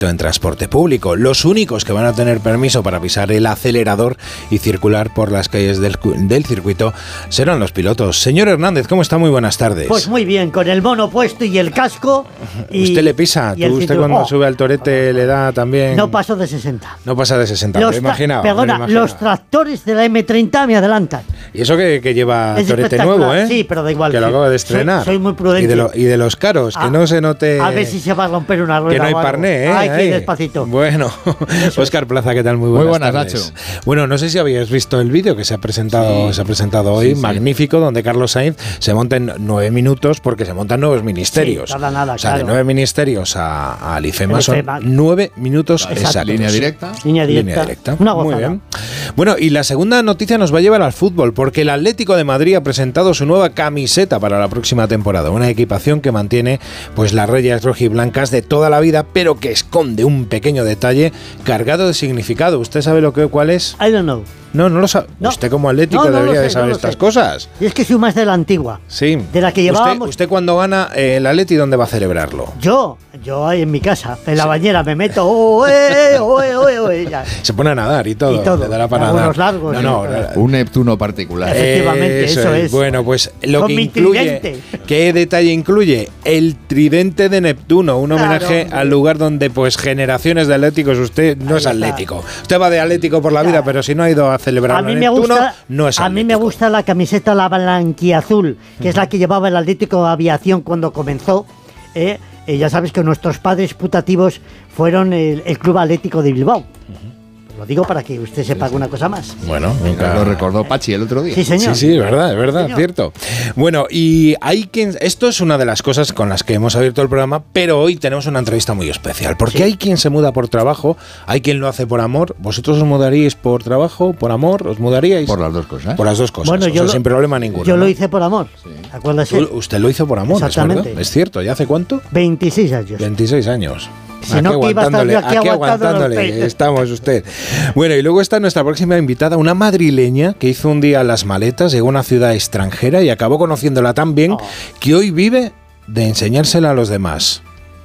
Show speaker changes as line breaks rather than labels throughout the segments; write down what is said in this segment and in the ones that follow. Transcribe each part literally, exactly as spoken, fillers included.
en transporte público. Los únicos que van a tener permiso para pisar el acelerador y circular por las calles del, del circuito serán los pilotos. Señor Hernández, ¿cómo está? Muy buenas tardes.
Pues muy bien, con el mono puesto y el casco. Y,
¿Usted le pisa? ¿Tú, usted cuando oh. sube al torete le da también...?
No paso de sesenta.
No pasa de sesenta,
los
me imaginaba.
Perdona,
me imaginaba.
Los tractores de la eme treinta me adelantan.
Y eso que, que lleva
es
torete nuevo, ¿eh?
Sí, pero da igual.
Que lo acaba de estrenar.
Soy, soy muy prudente.
Y de, lo, y de los caros, que ah, no se note...
A ver si se va a romper una rueda.
Que no hay parné, ¿eh?
Ay, que despacito.
Bueno, Óscar Plaza, ¿qué tal? Muy buenas,
muy buenas
tardes. Nacho. Bueno, no sé si habíais visto el vídeo que se ha presentado, sí, se ha presentado hoy, sí, magnífico, sí, donde Carlos Sainz se monta en nueve minutos porque se montan nuevos ministerios.
Sí, nada, nada,
o sea,
claro.
de nueve ministerios a, al IFEMA son nueve minutos
claro,
exactos.
Línea directa.
Línea directa.
Línea directa.
Una
muy bien. Bueno, y la segunda noticia nos va a llevar al fútbol, porque el Atlético de Madrid ha presentado su nueva camiseta para la próxima temporada. Una equipación que mantiene pues las rayas rojiblancas de toda la vida, pero que esconde un pequeño detalle cargado de significado. ¿Usted sabe lo que cuál es?
I don't know.
No, no lo sabe. No. Usted como atlético no, no debería sé, de saber no estas sé. cosas.
Y es que soy más de la antigua.
Sí.
De la que llevábamos.
¿Usted, usted cuando gana eh, el Atleti, dónde va a celebrarlo?
Yo, yo ahí en mi casa, en la sí. bañera, me meto, oh, eh, oh, eh, oh, eh, oh, eh, ya.
Se pone a nadar y todo.
Y todo.
Le dará para nadar.
Largos.
No, no,
sí,
no.
Un Neptuno particular.
Efectivamente, eso, eso es.
es. Bueno, pues lo
Con
que
mi
incluye.
Tridente.
¿Qué detalle incluye? El tridente de Neptuno, un homenaje claro, al lugar donde, pues, generaciones de atléticos. Usted no ahí es atlético. Está. Usted va de atlético por la vida, claro, pero si no ha ido a celebrar a mí me Neptuno, gusta, no es atlético.
A mí me gusta la camiseta la blanquiazul, que uh-huh. es la que llevaba el Atlético de Aviación cuando comenzó. Eh, eh, ya sabes que nuestros padres putativos fueron el, el Club Atlético de Bilbao. Uh-huh. Lo digo para que usted sepa sí, alguna cosa más.
Bueno,
nunca lo recordó Pachi el otro día.
Sí, señor.
Sí, sí, es verdad, es verdad, señor. Cierto. Bueno, y hay quien... Esto es una de las cosas con las que hemos abierto el programa, pero hoy tenemos una entrevista muy especial, porque sí, hay quien se muda por trabajo, hay quien lo hace por amor. ¿Vosotros os mudaríais por trabajo, por amor? ¿Os mudaríais?
Por las dos cosas.
Por las dos cosas,
bueno,
o
yo
sea,
lo,
sin problema ninguno.
Yo
¿no?
lo hice por amor, sí. Acuérdese.
Usted lo hizo por amor,
exactamente.
¿Es verdad? Es cierto, ¿ya hace cuánto?
veintiséis años.
veintiséis años.
Si aquí no, aguantándole, aquí, aquí aguantándole
estamos usted. Bueno, y luego está nuestra próxima invitada, una madrileña que hizo un día las maletas, llegó a una ciudad extranjera y acabó conociéndola tan bien oh. que hoy vive de enseñársela a los demás.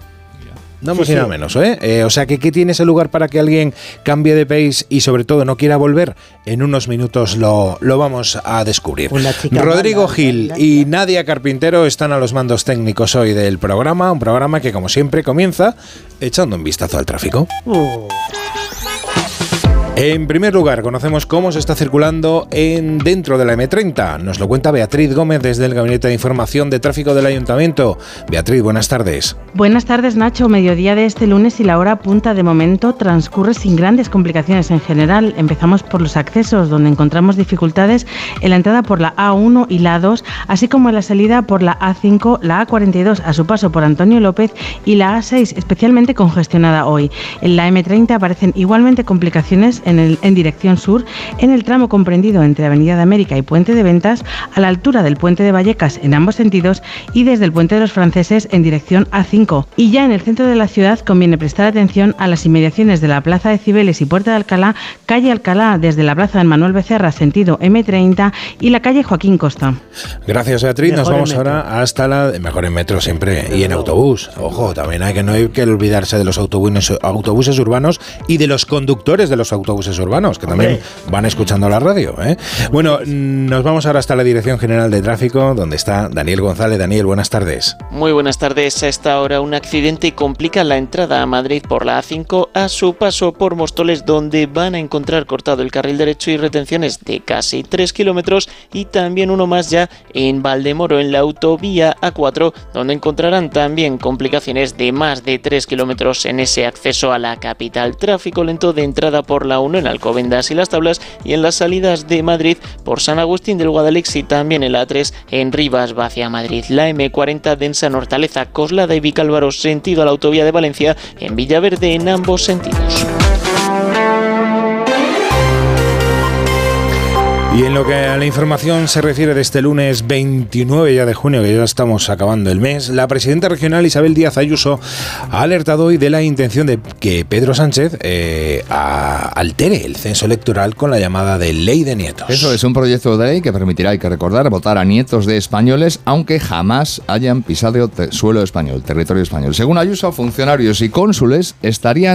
No me sí, sí. menos, ¿eh? ¿eh? O sea, que ¿qué tiene ese lugar para que alguien cambie de país y sobre todo no quiera volver? En unos minutos lo, lo vamos a descubrir. Rodrigo mala, Gil la, la, la. y Nadia Carpintero están a los mandos técnicos hoy del programa, un programa que como siempre comienza echando un vistazo al tráfico. Uh. En primer lugar, conocemos cómo se está circulando en dentro de la eme treinta. Nos lo cuenta Beatriz Gómez desde el Gabinete de Información de Tráfico del Ayuntamiento. Beatriz, buenas tardes.
Buenas tardes, Nacho. Mediodía de este lunes y la hora punta de momento transcurre sin grandes complicaciones en general. Empezamos por los accesos, donde encontramos dificultades en la entrada por la A uno y la A dos, así como en la salida por la A cinco, la A cuarenta y dos a su paso por Antonio López y la A seis, especialmente congestionada hoy. En la eme treinta aparecen igualmente complicaciones En, el, en dirección sur, en el tramo comprendido entre Avenida de América y Puente de Ventas, a la altura del Puente de Vallecas en ambos sentidos y desde el Puente de los Franceses en dirección A cinco. Y ya en el centro de la ciudad conviene prestar atención a las inmediaciones de la Plaza de Cibeles y Puerta de Alcalá, calle Alcalá desde la Plaza de Manuel Becerra sentido eme treinta y la calle Joaquín Costa.
Gracias, Beatriz. Mejor Nos vamos ahora hasta la... Mejor en metro siempre y en autobús. Ojo, también hay que no hay que olvidarse de los autobuses, autobuses urbanos y de los conductores de los autobuses urbanos, que también van escuchando la radio, ¿eh? Bueno, nos vamos ahora hasta la Dirección General de Tráfico, donde está Daniel González. Daniel, buenas tardes.
Muy buenas tardes. A esta hora un accidente complica la entrada a Madrid por la A cinco a su paso por Móstoles, donde van a encontrar cortado el carril derecho y retenciones de casi tres kilómetros, y también uno más ya en Valdemoro, en la autovía A cuatro, donde encontrarán también complicaciones de más de tres kilómetros en ese acceso a la capital. Tráfico lento de entrada por la uno en Alcobendas y Las Tablas, y en las salidas de Madrid por San Agustín del Guadalix y también en la A tres en Rivas va hacia Madrid. La eme cuarenta densa en Hortaleza, Coslada y Vicálvaro sentido a la autovía de Valencia, en Villaverde en ambos sentidos.
Y en lo que a la información se refiere de este lunes veintinueve ya de junio, que ya estamos acabando el mes, la presidenta regional Isabel Díaz Ayuso ha alertado hoy de la intención de que Pedro Sánchez eh, a, altere el censo electoral con la llamada de Ley de Nietos.
Eso es un proyecto de ley que permitirá, hay que recordar, votar a nietos de españoles, aunque jamás hayan pisado te- suelo español, territorio español. Según Ayuso, funcionarios y cónsules estarían